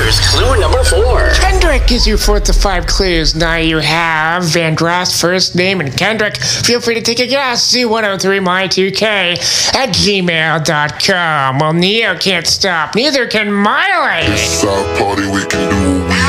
Here's clue number 4. Kendrick is your 4th of 5 clues. Now you have Vandross first name and Kendrick. Feel free to take a guess. C103my2k at gmail.com. Well, Neo can't stop. Neither can Miley. This our party, we can do what we